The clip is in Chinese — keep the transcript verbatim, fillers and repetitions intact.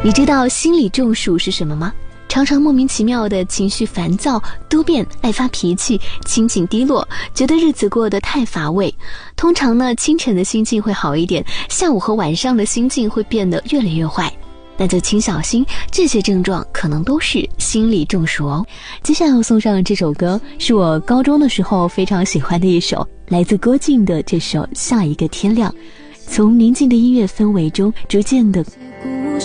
你知道心理中暑是什么吗？常常莫名其妙的情绪烦躁、多变、爱发脾气、心情低落，觉得日子过得太乏味。通常呢，清晨的心境会好一点，下午和晚上的心境会变得越来越坏。那就请小心，这些症状可能都是心理中暑哦。接下来要送上这首歌，是我高中的时候非常喜欢的一首，来自郭靖的这首《下一个天亮》。从宁静的音乐氛围中，逐渐的